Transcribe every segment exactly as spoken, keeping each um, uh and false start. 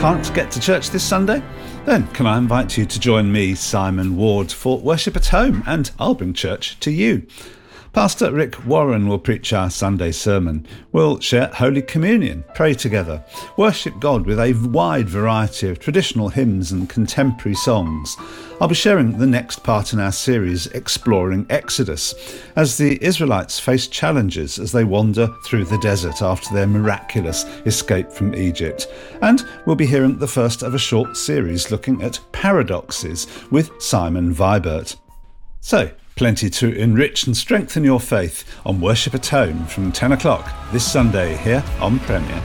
Can't get to church this Sunday? Then can I invite you to join me, Simon Ward, for Worship at Home, and I'll bring church to you. Pastor Rick Warren will preach our Sunday sermon. We'll share Holy Communion, pray together, worship God with a wide variety of traditional hymns and contemporary songs. I'll be sharing the next part in our series, Exploring Exodus, as the Israelites face challenges as they wander through the desert after their miraculous escape from Egypt. And we'll be hearing the first of a short series looking at paradoxes with Simon Vibert. So, plenty to enrich and strengthen your faith on Worship at Home from ten o'clock this Sunday here on Premier.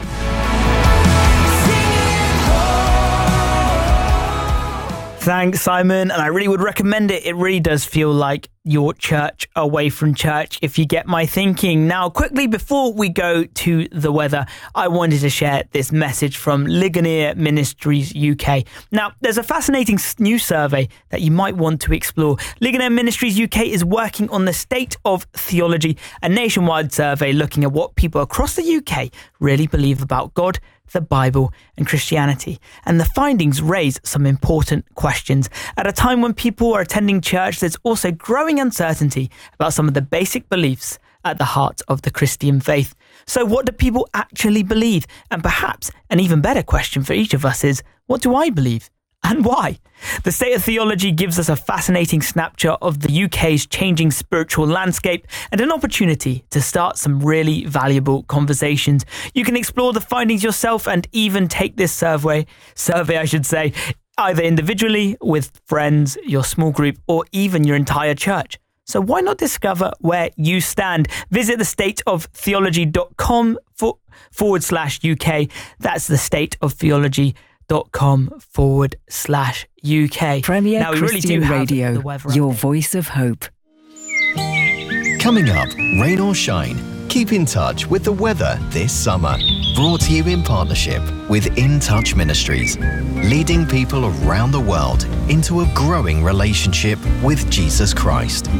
Thanks, Simon, and I really would recommend it. It really does feel like your church away from church, if you get my thinking. Now, quickly, before we go to the weather, I wanted to share this message from Ligonier Ministries U K. Now, there's a fascinating new survey that you might want to explore. Ligonier Ministries U K is working on the state of theology, a nationwide survey looking at what people across the U K really believe about God, the Bible and Christianity. And the findings raise some important questions. At a time when people are attending church, there's also growing uncertainty about some of the basic beliefs at the heart of the Christian faith. So what do people actually believe? And perhaps an even better question for each of us is, what do I believe? And why? The State of Theology gives us a fascinating snapshot of the U K's changing spiritual landscape and an opportunity to start some really valuable conversations. You can explore the findings yourself and even take this survey, survey I should say, either individually, with friends, your small group, or even your entire church. So why not discover where you stand? Visit the state of theology dot com forward slash UK. That's the state of theology dot com forward slash UK. Premier now, we Christian really do Radio, have the weather your voice of hope. Coming up, rain or shine, keep in touch with the weather this summer. Brought to you in partnership with In Touch Ministries, leading people around the world into a growing relationship with Jesus Christ.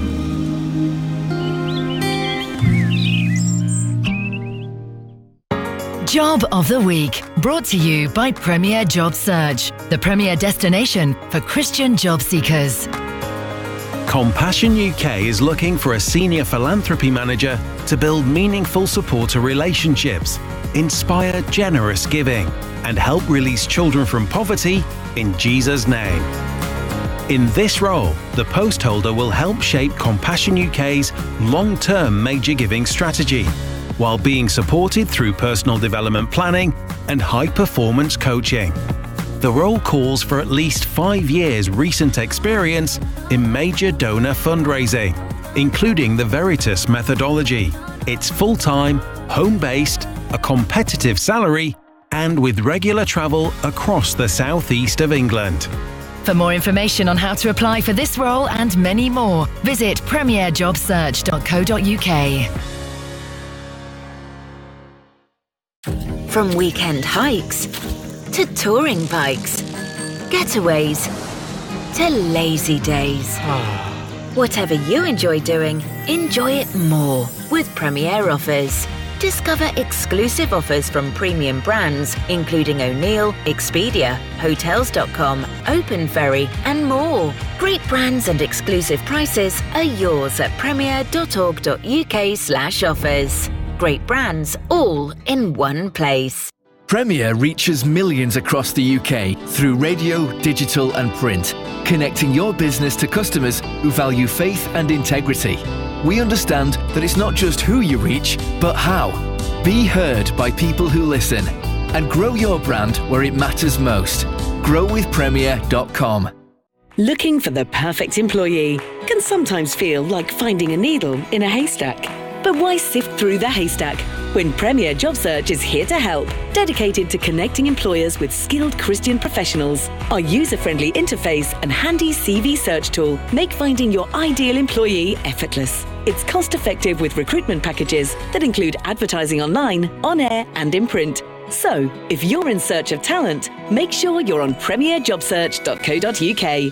Job of the Week, brought to you by Premier Job Search, the premier destination for Christian job seekers. Compassion U K is looking for a senior philanthropy manager to build meaningful supporter relationships, inspire generous giving, and help release children from poverty in Jesus' name. In this role, the post holder will help shape Compassion U K's long-term major giving strategy, while being supported through personal development planning and high-performance coaching. The role calls for at least five years recent experience in major donor fundraising, including the Veritas methodology. It's full-time, home-based, a competitive salary, and with regular travel across the southeast of England. For more information on how to apply for this role and many more, visit premier job search dot co dot uk. From weekend hikes to touring bikes, getaways to lazy days. Whatever you enjoy doing, enjoy it more with Premier Offers. Discover exclusive offers from premium brands, including O'Neill, Expedia, Hotels dot com, Open Ferry, and more. Great brands and exclusive prices are yours at premier dot org dot uk slash offers. Great brands, all in one place. Premier reaches millions across the U K through radio, digital and print, connecting your business to customers who value faith and integrity. We understand that it's not just who you reach, but how. Be heard by people who listen and grow your brand where it matters most. grow with premier dot com. Looking for the perfect employee can sometimes feel like finding a needle in a haystack. But why sift through the haystack when Premier Job Search is here to help, dedicated to connecting employers with skilled Christian professionals? Our user-friendly interface and handy C V search tool make finding your ideal employee effortless. It's cost-effective with recruitment packages that include advertising online, on air and in print. So, if you're in search of talent, make sure you're on premier job search dot co dot uk.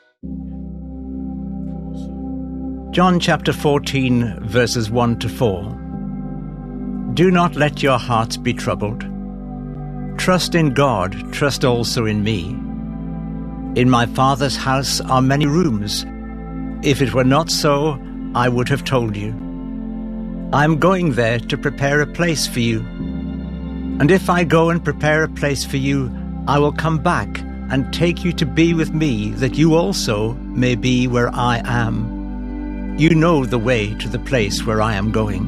John chapter fourteen, verses one to four. Do not let your hearts be troubled. Trust in God, trust also in me. In my Father's house are many rooms. If it were not so, I would have told you. I am going there to prepare a place for you. And if I go and prepare a place for you, I will come back and take you to be with me, that you also may be where I am. You know the way to the place where I am going.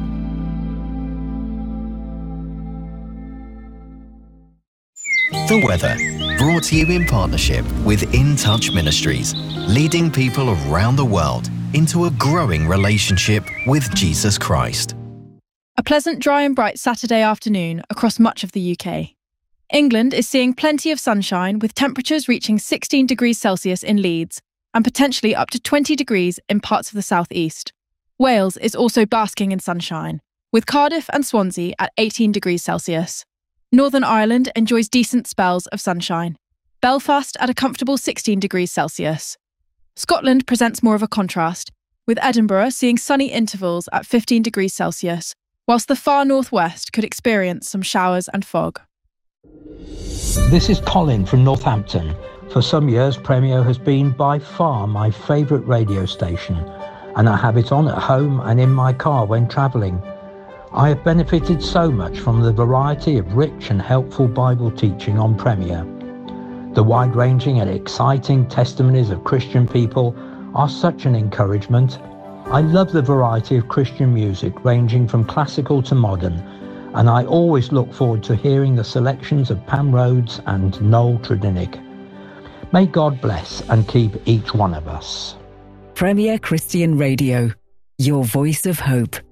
The weather, brought to you in partnership with In Touch Ministries, leading people around the world into a growing relationship with Jesus Christ. A pleasant, dry and bright Saturday afternoon across much of the U K. England is seeing plenty of sunshine, with temperatures reaching sixteen degrees Celsius in Leeds and potentially up to twenty degrees in parts of the southeast. Wales is also basking in sunshine, with Cardiff and Swansea at eighteen degrees Celsius. Northern Ireland enjoys decent spells of sunshine. Belfast at a comfortable sixteen degrees Celsius. Scotland presents more of a contrast, with Edinburgh seeing sunny intervals at fifteen degrees Celsius, whilst the far northwest could experience some showers and fog. This is Colin from Northampton. For some years, Premio has been by far my favourite radio station, and I have it on at home and in my car when travelling. I have benefited so much from the variety of rich and helpful Bible teaching on Premio. The wide-ranging and exciting testimonies of Christian people are such an encouragement. I love the variety of Christian music ranging from classical to modern, and I always look forward to hearing the selections of Pam Rhodes and Noel Tredinnick. May God bless and keep each one of us. Premier Christian Radio, your voice of hope.